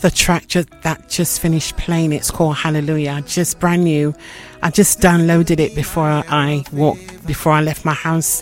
the track that just finished playing. It's called Hallelujah. Just brand new. I just downloaded it before I left my house